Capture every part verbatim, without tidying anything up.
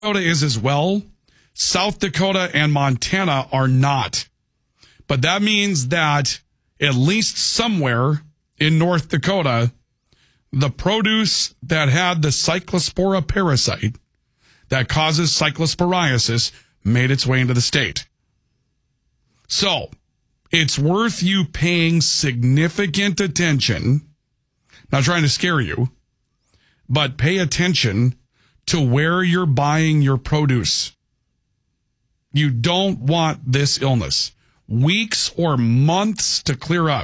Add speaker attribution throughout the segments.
Speaker 1: Dakota is as well. South Dakota and Montana are not. But that means that at least somewhere in North Dakota, the produce that had the cyclospora parasite that causes cyclosporiasis made its way into the state. So it's worth you paying significant attention, not trying to scare you, but pay attention to where you're buying your produce. You don't want this illness. Weeks or months to clear up.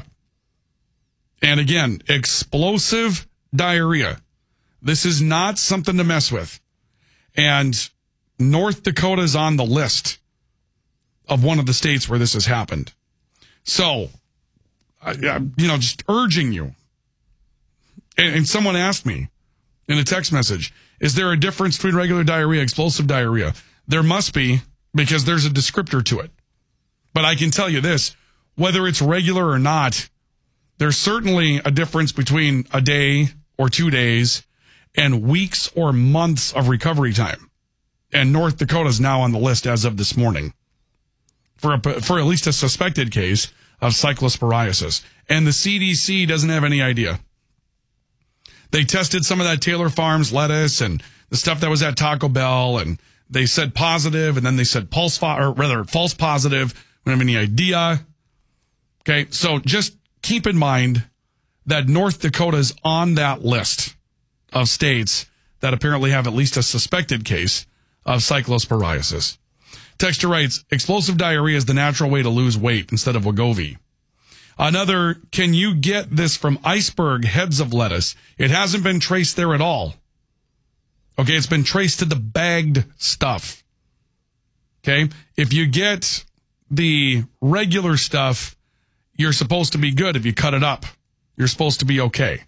Speaker 1: And again, explosive diarrhea. This is not something to mess with. And North Dakota is on the list of one of the states where this has happened. So, I, I, you know, just urging you. And, and someone asked me in a text message, is there a difference between regular diarrhea, explosive diarrhea? There must be, because there's a descriptor to it. But I can tell you this, whether it's regular or not, there's certainly a difference between a day or two days and weeks or months of recovery time. And North Dakota is now on the list as of this morning for a, for at least a suspected case of cyclosporiasis. And the C D C doesn't have any idea. They tested some of that Taylor Farms lettuce and the stuff that was at Taco Bell, and they said positive, and then they said pulse, or rather false positive. We don't have any idea. Okay, so just keep in mind that North Dakota is on that list of states that apparently have at least a suspected case of cyclosporiasis. Texter writes, explosive diarrhea is the natural way to lose weight instead of Wegovy. Another, can you get this from Iceberg Heads of Lettuce? It hasn't been traced there at all. Okay, it's been traced to the bagged stuff. Okay, if you get the regular stuff, you're supposed to be good if you cut it up. You're supposed to be okay.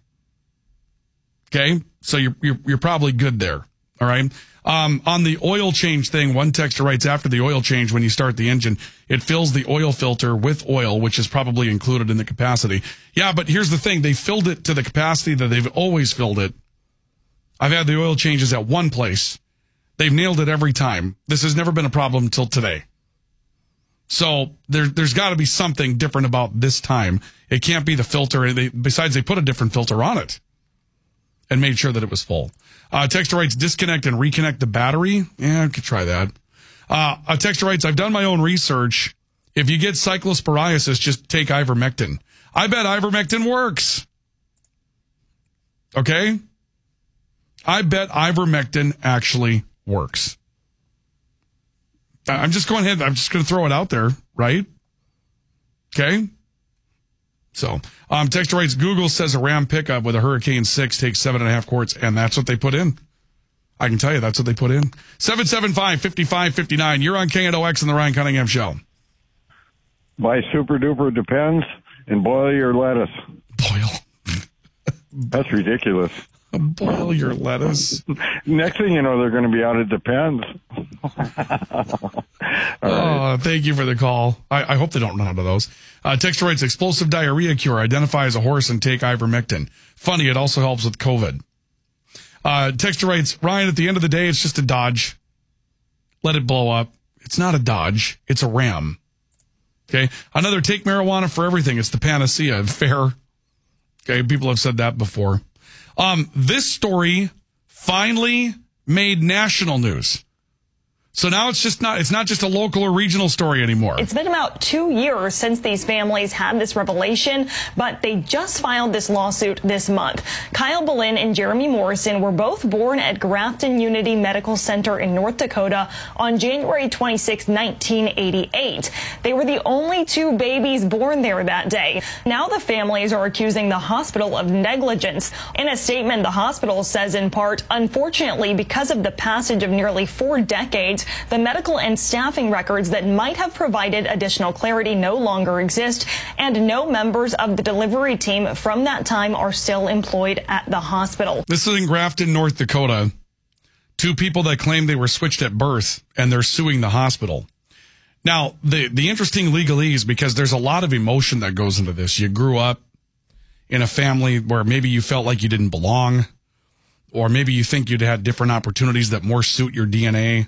Speaker 1: Okay, so you're you're, you're probably good there. All right. Um, on the oil change thing, one texter writes, after the oil change, when you start the engine, it fills the oil filter with oil, which is probably included in the capacity. Yeah, but here's the thing. They filled it to the capacity that they've always filled it. I've had the oil changes at one place. They've nailed it every time. This has never been a problem until today. So there, there's got to be something different about this time. It can't be the filter. They, besides, they put a different filter on it and made sure that it was full. Uh, texter writes, disconnect and reconnect the battery. Yeah, I could try that. Uh, a texter writes, I've done my own research. If you get cyclosporiasis, just take ivermectin. I bet ivermectin works. Okay? I bet ivermectin actually works. I'm just going ahead. I'm just going to throw it out there, right? Okay. So, um, texter writes, Google says a Ram pickup with a Hurricane six takes seven and a half quarts, and that's what they put in. I can tell you that's what they put in. seven seven five, five five five nine. You're on K N O X and the Ryan Cunningham Show.
Speaker 2: Buy Super Duper Depends and boil your lettuce.
Speaker 1: Boil.
Speaker 2: That's ridiculous.
Speaker 1: Boil your lettuce.
Speaker 2: Next thing you know, they're going to be out of Depends.
Speaker 1: Oh, right. Thank you for the call. I, I hope they don't run out of those. Uh, texter writes, explosive diarrhea cure. Identify as a horse and take ivermectin. Funny, it also helps with COVID. Uh, texter writes, Ryan, at the end of the day, it's just a Dodge. Let it blow up. It's not a Dodge. It's a Ram. Okay. Another, take marijuana for everything. It's the panacea. Fair. Okay. People have said that before. Um, this story finally made national news. So now it's just not, it's not just a local or regional story anymore.
Speaker 3: It's been about two years since these families had this revelation, but they just filed this lawsuit this month. Kyle Boleyn and Jeremy Morrison were both born at Grafton Unity Medical Center in North Dakota on January twenty-sixth, nineteen eighty-eight. They were the only two babies born there that day. Now the families are accusing the hospital of negligence. In a statement, the hospital says in part, unfortunately, because of the passage of nearly four decades, the medical and staffing records that might have provided additional clarity no longer exist, and no members of the delivery team from that time are still employed at the hospital.
Speaker 1: This is in Grafton, North Dakota. Two people that claim they were switched at birth, and they're suing the hospital. Now, the, the interesting legalese, because there's a lot of emotion that goes into this. You grew up in a family where maybe you felt like you didn't belong. or maybe you think you'd had different opportunities that more suit your D N A.